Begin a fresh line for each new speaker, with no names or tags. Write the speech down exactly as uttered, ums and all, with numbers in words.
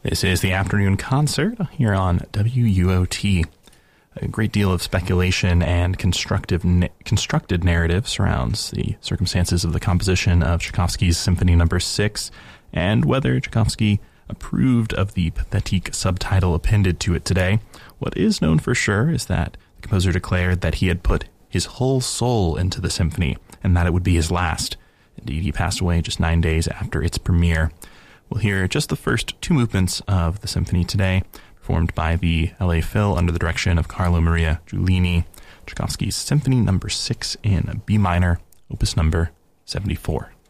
This is the afternoon concert here on W U O T. A great deal of speculation and constructive na- constructed narrative surrounds the circumstances of the composition of Tchaikovsky's Symphony Number Six, and whether Tchaikovsky approved of the pathetic subtitle appended to it today. What is known for sure is that the composer declared that he had put his whole soul into the symphony, and that it would be his last. Indeed, he passed away just nine days after its premiere. We'll hear just the first two movements of the symphony today, performed by the L A Phil under the direction of Carlo Maria Giulini, Tchaikovsky's Symphony Number Six in B minor, opus number seventy-four.